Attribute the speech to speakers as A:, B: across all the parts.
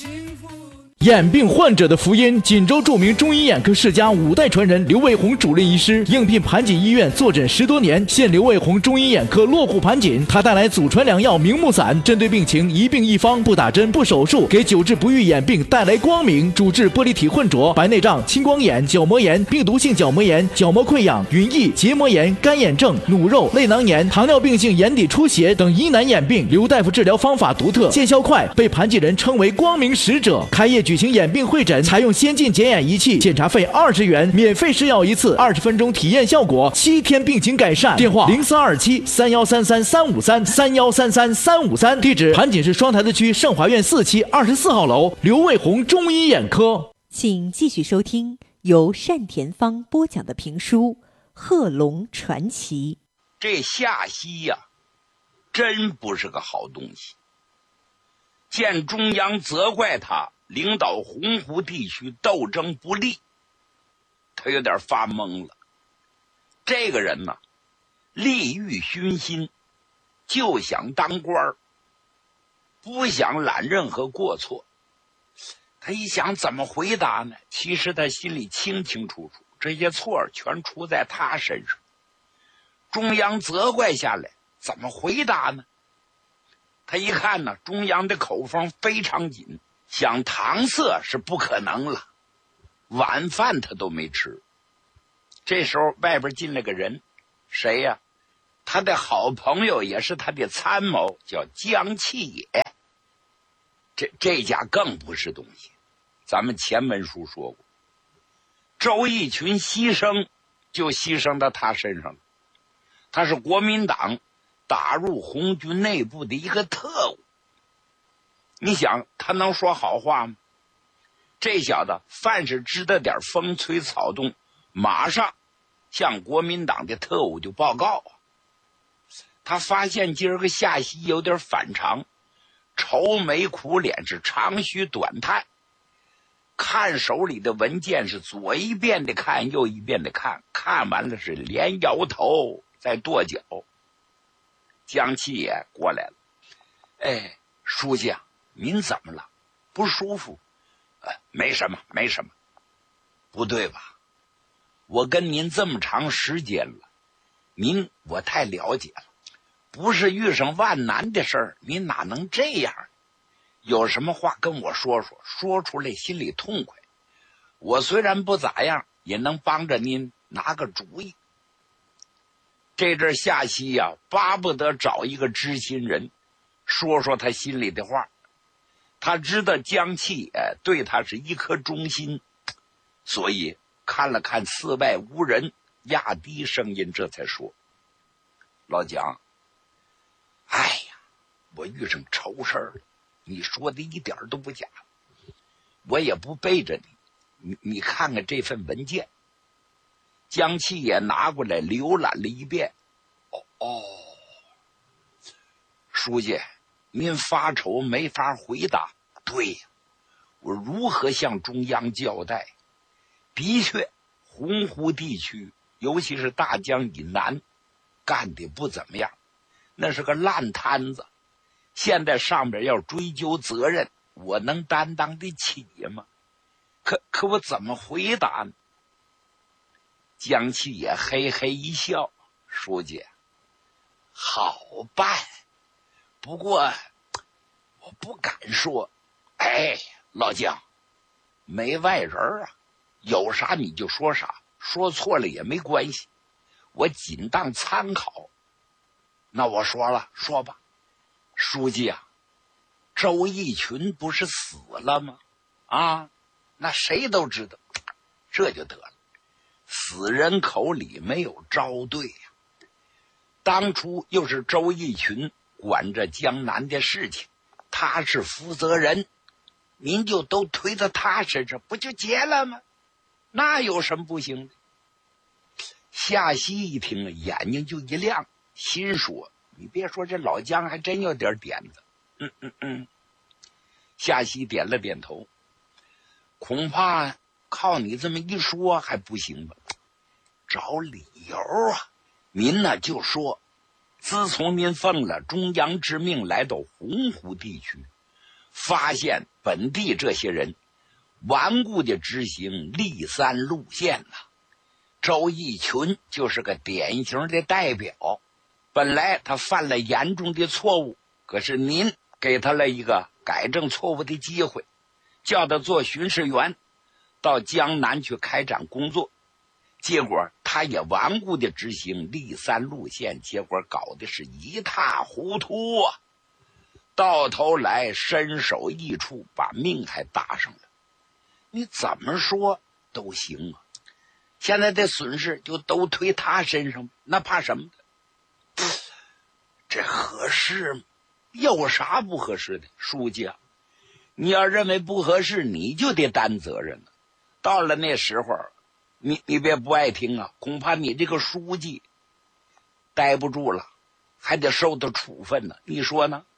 A: 眼病患者的福音，锦州著名中医眼科世家5代传人刘卫红主任医师应聘盘锦医院坐诊10多年，现刘卫红中医眼科落户盘锦。他带来祖传良药明目散，针对病情一病一方，不打针不手术，给久治不愈眼病带来光明。主治玻璃体混浊、白内障、青光眼、角膜炎、病毒性角膜炎、角膜溃疡、云翳、结膜炎、干眼症、努肉、泪囊炎、糖尿病性眼底出血等疑难眼病。刘大夫治疗方法独特，见效快，被盘锦人称为光明使者。开业举行眼病会诊，采用先进检眼仪器，检查费20元，免费试药1次，20分钟体验效果，7天病情改善。电话0327-3133-353-3133-353，地址盘锦市双台子区盛华苑4期24号楼，刘卫红中医眼科。
B: 请继续收听由单田芳播讲的评书《贺龙传奇》。
C: 这夏曦呀，真不是个好东西。见中央责怪他领导洪湖地区斗争不力，他有点发懵了。这个人呢，利欲熏心，就想当官儿，不想揽任何过错。他一想怎么回答呢？其实他心里清清楚楚，这些错全出在他身上。中央责怪下来，怎么回答呢？他一看呢，中央的口风非常紧，想搪塞是不可能了。晚饭他都没吃。这时候外边进来个人，谁呀？他的好朋友，也是他的参谋，叫江启野。这家更不是东西。咱们前文书说过，周逸群牺牲就牺牲到他身上了。他是国民党打入红军内部的一个特务。你想他能说好话吗？这小子凡是知道点风吹草动，马上向国民党的特务就报告啊。他发现今儿个夏曦有点反常，愁眉苦脸，是长吁短叹，看手里的文件是左一遍的看右一遍的看，看完了是连摇头再跺脚。江启野过来了，哎，书记啊，您怎么了？不舒服？没什么，没什么。不对吧？我跟您这么长时间了，您我太了解了，不是遇上万难的事儿，您哪能这样？有什么话跟我说说，说出来心里痛快。我虽然不咋样，也能帮着您拿个主意。这阵夏曦呀，巴不得找一个知心人，说说他心里的话。他知道江启野对他是一颗忠心，所以看了看四外无人，压低声音这才说：老蒋，哎呀，我遇上愁事儿了，你说的一点都不假，我也不背着你看看这份文件。江启野拿过来浏览了一遍。书记，您发愁没法回答。对呀，我如何向中央交代？的确，洪湖地区尤其是大江以南干得不怎么样，那是个烂摊子。现在上边要追究责任，我能担当得起吗？可我怎么回答呢？江启野嘿嘿一笑，书记，好办，不过我不敢说。哎，老姜，没外人啊，有啥你就说啥，说错了也没关系，我仅当参考。那我说了，说吧。书记啊，周逸群不是死了吗？啊，那谁都知道，这就得了。死人口里没有招对呀。当初又是周逸群管着江南的事情，他是负责人，您就都推到他身上，不就结了吗？那有什么不行的？夏曦一听，眼睛就一亮，心说：你别说，这老姜还真有点点子。夏曦点了点头，恐怕靠你这么一说还不行吧？找理由啊！您呢就说，自从您奉了中央之命来到洪湖地区，发现本地这些人顽固地执行立三路线呐。周逸群就是个典型的代表。本来他犯了严重的错误，可是您给他了一个改正错误的机会，叫他做巡视员，到江南去开展工作。结果他也顽固地执行立三路线，结果搞的是一塌糊涂啊！到头来身首异处，把命还搭上了。你怎么说都行啊，现在的损失就都推他身上，那怕什么的？这合适吗？有啥不合适的？书记啊，你要认为不合适，你就得担责任了。到了那时候，你别不爱听啊，恐怕你这个书记待不住了，还得受到处分呢。你说呢？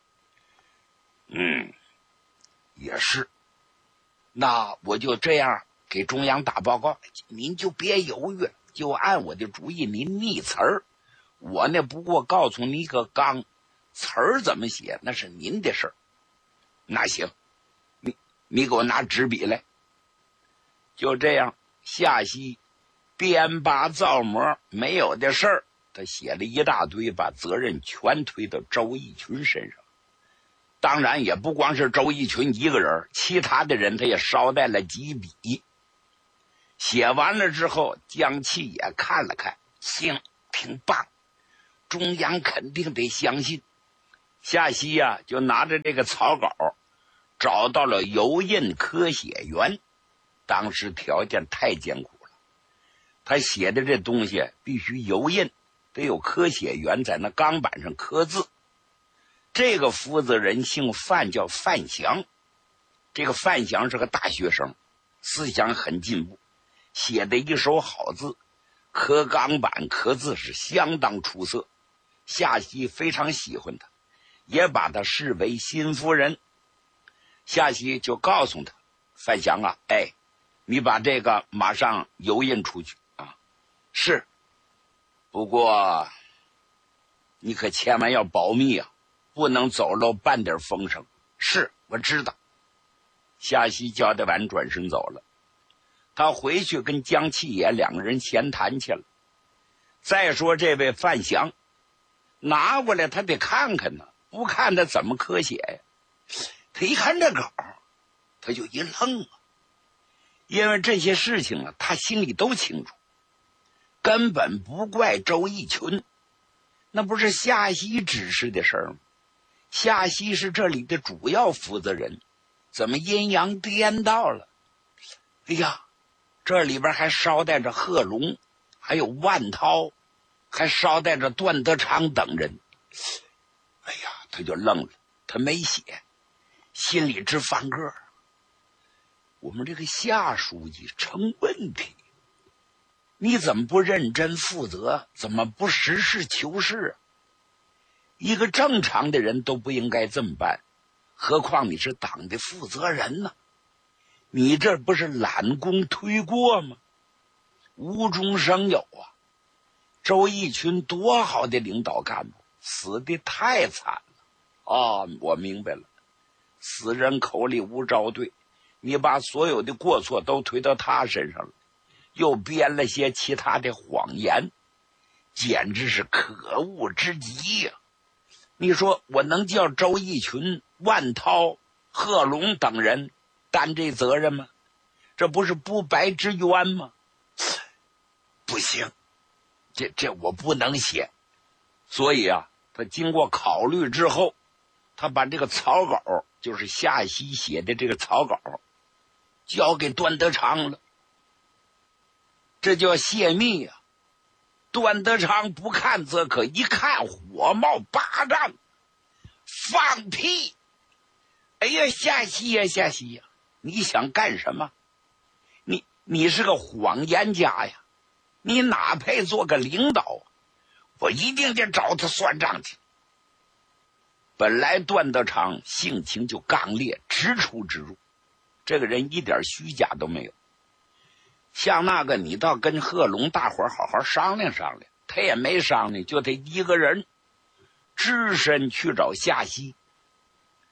C: 也是。那我就这样给中央打报告，您就别犹豫了，就按我的主意您拟词儿。我呢不过告诉你一个纲，词儿怎么写那是您的事儿。那行，你给我拿纸笔来。就这样，夏曦编拔造模没有的事儿，他写了一大堆，把责任全推到周逸群身上。当然也不光是周逸群一个人，其他的人他也捎带了几笔。写完了之后，江启也看了看，行，挺棒，中央肯定得相信。夏曦呀，就拿着这个草稿找到了油印科写员。当时条件太艰苦了，他写的这东西必须油印，得有科写员在那钢板上刻字。这个负责人姓范，叫范祥。这个范祥是个大学生，思想很进步，写的一手好字，刻钢板刻字是相当出色。夏曦非常喜欢他，也把他视为心腹人。夏曦就告诉他，范祥啊，你把这个马上油印出去啊。是，不过你可千万要保密啊，不能走漏半点风声。是，我知道。夏曦交代完转身走了。他回去跟江启野两个人闲谈去了。再说这位范祥拿过来他得看看呢，不看他怎么刻写呀？他一看这稿他就一愣啊，因为这些事情啊他心里都清楚，根本不怪周逸群，那不是夏曦指示的事儿吗？夏曦是这里的主要负责人，怎么阴阳颠倒了？哎呀，这里边还捎带着贺龙，还有万涛，还捎带着段德昌等人。哎呀，他就愣了，他没写，心里直翻个儿。我们这个夏书记成问题，你怎么不认真负责？怎么不实事求是啊？一个正常的人都不应该这么办，何况你是党的负责人呢？你这不是揽功推过吗？无中生有啊！周逸群多好的领导干部，死得太惨了。我明白了，死人口里无招对，你把所有的过错都推到他身上了，又编了些其他的谎言，简直是可恶之极呀！你说我能叫周逸群、万涛、贺龙等人担这责任吗？这不是不白之冤吗？不行，这我不能写。所以啊，他经过考虑之后，他把这个草稿，就是夏曦写的这个草稿，交给段德昌了。这叫泄密啊！段德昌不看则可，一看火冒八丈，放屁！哎呀，夏曦呀，夏曦呀，你想干什么？你是个谎言家呀！你哪配做个领导？我一定得找他算账去。本来段德昌性情就刚烈，直出直入，这个人一点虚假都没有。像那个你倒跟贺龙大伙好好商量商量，他也没商量，就他一个人只身去找夏曦。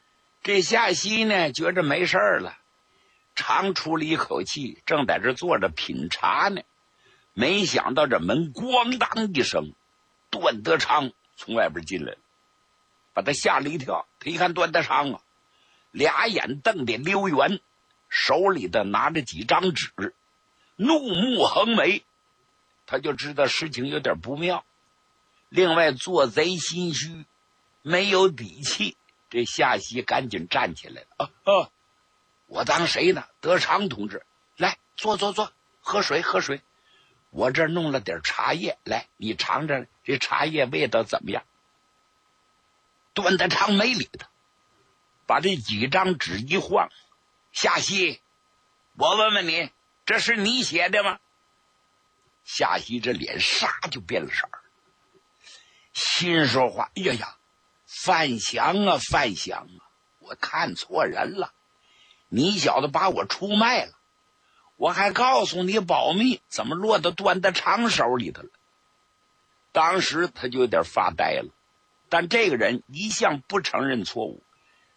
C: 这夏曦呢，觉着没事儿了，长出了一口气，正在这坐着品茶呢。没想到这门咣当一声，段德昌从外边进来了，把他吓了一跳。他一看段德昌啊，俩眼瞪得溜圆，手里的拿着几张纸，怒目横眉，他就知道事情有点不妙。另外做贼心虚，没有底气。这夏曦赶紧站起来了，我当谁呢？德昌同志，来坐，喝水。我这弄了点茶叶，来你尝尝这茶叶味道怎么样？段德昌没理他，把这几张纸一晃，夏曦，我问问你，这是你写的吗？夏曦这脸唰就变了色儿，心说话，哎呀，范祥啊，我看错人了，你小子把我出卖了，我还告诉你保密，怎么落到段德昌手里头了？当时他就有点发呆了，但这个人一向不承认错误。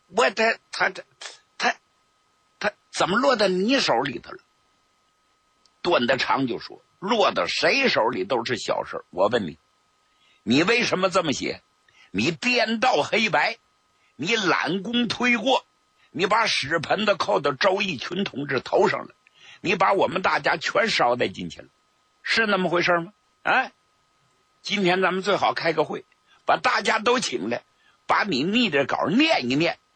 C: 他怎么落到你手里头了？段德昌就说，落到谁手里都是小事，我问你，你为什么这么写？你颠倒黑白，你揽功推过，你把屎盆子扣到周逸群同志头上了，你把我们大家全捎带进去了，是那么回事吗？今天咱们最好开个会，把大家都请来，把你拟的稿念一念，